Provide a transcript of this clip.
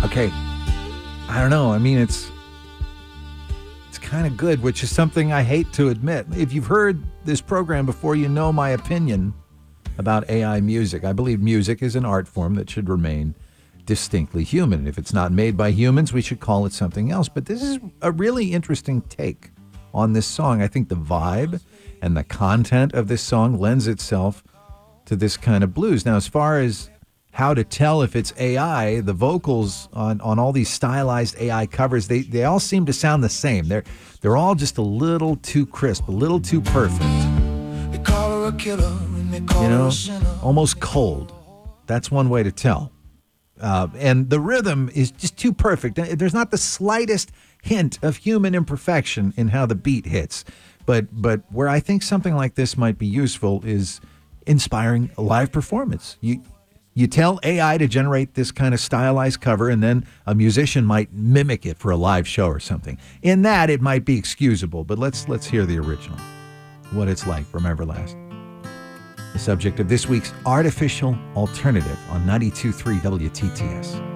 Okay, I don't know. I mean, it's kind of good, which is something I hate to admit. If you've heard this program before, you know my opinion about AI music. I believe music is an art form that should remain distinctly human. If it's not made by humans, we should call it something else. But this is a really interesting take on this song. I think the vibe and the content of this song lends itself to this kind of blues. Now, as far as how to tell if it's AI, the vocals on all these stylized AI covers, they all seem to sound the same. They're all just a little too crisp, a little too perfect. They call her a killer, and they call her a sinner. Almost cold. That's one way to tell. And the rhythm is just too perfect. There's not the slightest hint of human imperfection in how the beat hits. But where I think something like this might be useful is inspiring a live performance. You tell AI to generate this kind of stylized cover, and then a musician might mimic it for a live show or something. In that, it might be excusable, but let's hear the original, what it's like from Everlast. The subject of this week's Artificial Alternative on 92.3 WTTS.